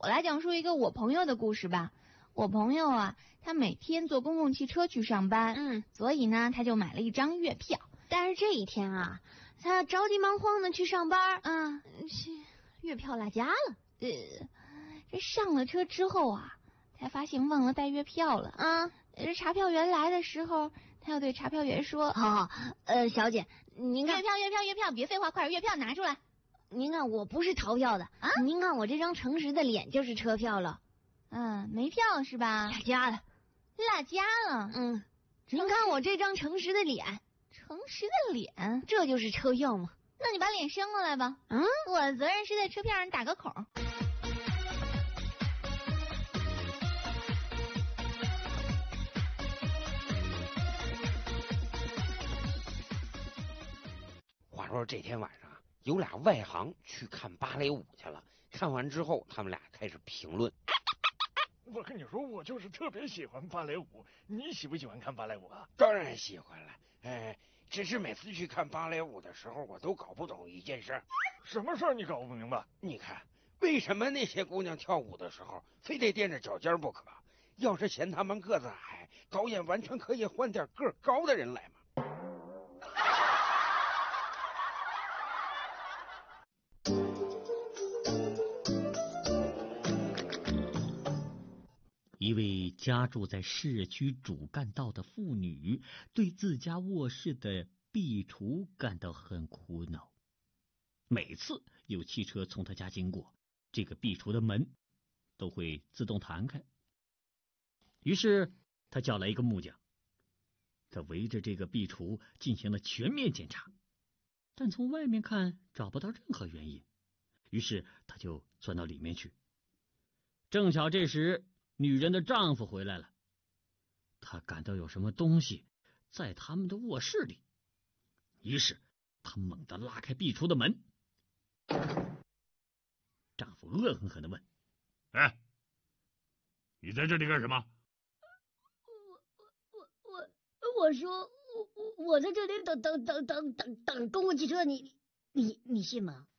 我来讲述一个我朋友的故事吧。我朋友啊，他每天坐公共汽车去上班，所以呢，他就买了一张月票。 但是这一天啊，他着急忙慌的去上班，月票落家了。 这上了车之后啊，才发现忘了带月票了。这查票员来的时候，他又对查票员说：“ 小姐，您看月票，别废话，快点月票拿出来。 您看我不是逃票的啊，您看我这张诚实的脸就是车票了。 没票是吧？ 落家了。您看我这张诚实的脸，这就是车票吗？ 那你把脸伸过来吧。我的责任是在车票上打个孔。” 话说这天晚上有俩外行去看芭蕾舞去了，看完之后他们俩开始评论。 我跟你说，我就是特别喜欢芭蕾舞，你喜不喜欢看芭蕾舞啊？ 当然喜欢了，只是每次去看芭蕾舞的时候，我都搞不懂一件事。 什么事儿你搞不明白？ 你看，为什么那些姑娘跳舞的时候非得踮着脚尖不可？要是嫌她们个子矮，导演完全可以换点个儿高的人来嘛。 一位家住在市区主干道的妇女对自家卧室的壁橱感到很苦恼。每次有汽车从她家经过，这个壁橱的门都会自动弹开。于是她叫来一个木匠，他围着这个壁橱进行了全面检查，但从外面看找不到任何原因，于是他就钻到里面去。正巧这时女人的丈夫回来了，他感到有什么东西在他们的卧室里，于是他猛地拉开壁橱的门。丈夫恶狠狠地问：“ 你在这里干什么？” 我说我在这里等公共汽车，你信吗？